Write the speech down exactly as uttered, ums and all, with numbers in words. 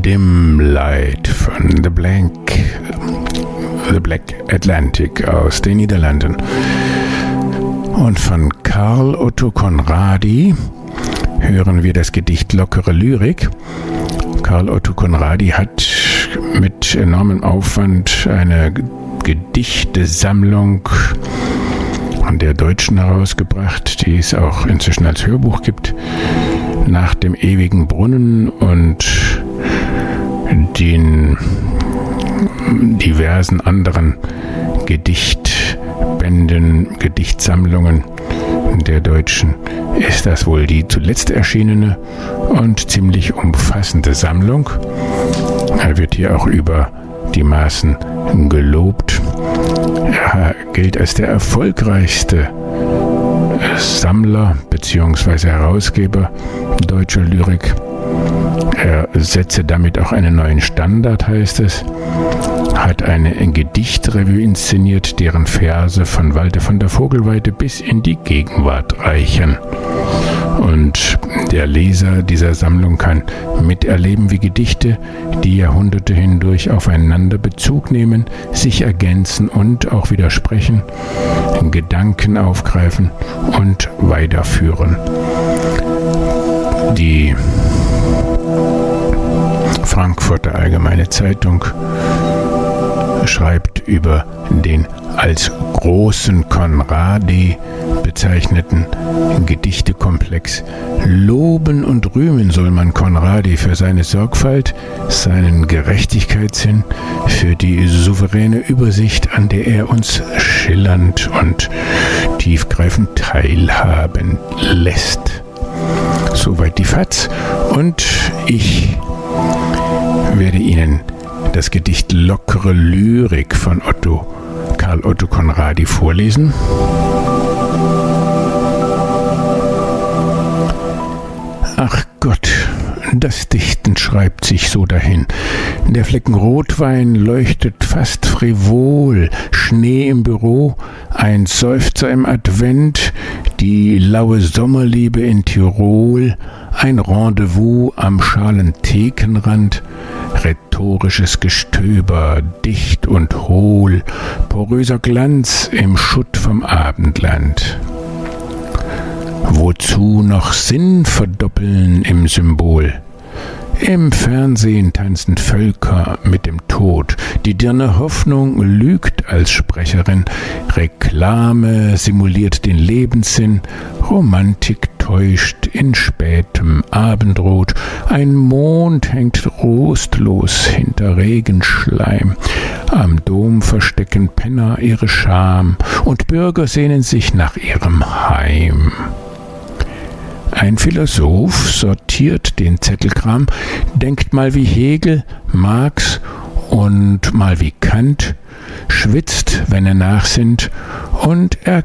Dim Light von The Black, The Black Atlantic aus den Niederlanden. Und von Carl Otto Conradi hören wir das Gedicht Lockere Lyrik. Carl Otto Conradi hat mit enormem Aufwand eine Gedichtesammlung an der Deutschen herausgebracht, die es auch inzwischen als Hörbuch gibt, nach dem ewigen Brunnen und den diversen anderen Gedichtbänden, Gedichtsammlungen der Deutschen ist das wohl die zuletzt erschienene und ziemlich umfassende Sammlung. Er wird hier auch über die Maßen gelobt. Er gilt als der erfolgreichste Sammler bzw. Herausgeber deutscher Lyrik. Er setze damit auch einen neuen Standard, heißt es, hat eine Gedichtrevue inszeniert, deren Verse von Walter von der Vogelweide bis in die Gegenwart reichen. Und der Leser dieser Sammlung kann miterleben, wie Gedichte, die Jahrhunderte hindurch aufeinander Bezug nehmen, sich ergänzen und auch widersprechen, Gedanken aufgreifen und weiterführen. Die Frankfurter Allgemeine Zeitung schreibt über den als großen Conradi bezeichneten Gedichtekomplex. Loben und rühmen soll man Conradi für seine Sorgfalt, seinen Gerechtigkeitssinn, für die souveräne Übersicht, an der er uns schillernd und tiefgreifend teilhaben lässt. Soweit die Faz, und ich werde Ihnen das Gedicht Lockere Lyrik von Otto, Carl Otto Conradi vorlesen. Ach Gott, das Dichten schreibt sich so dahin. Der Flecken Rotwein leuchtet fast frivol, Schnee im Büro, ein Seufzer im Advent, die laue Sommerliebe in Tirol, ein Rendezvous am schalen Thekenrand, rhetorisches Gestöber, dicht und hohl, poröser Glanz im Schutt vom Abendland. Wozu noch Sinn verdoppeln im Symbol? Im Fernsehen tanzen Völker mit dem Tod. Die Dirne Hoffnung lügt als Sprecherin. Reklame simuliert den Lebenssinn. Romantik täuscht in spätem Abendrot. Ein Mond hängt trostlos hinter Regenschleim. Am Dom verstecken Penner ihre Scham und Bürger sehnen sich nach ihrem Heim. Ein Philosoph sortiert den Zettelkram, denkt mal wie Hegel, Marx und mal wie Kant, schwitzt, wenn er nachsinnt, und er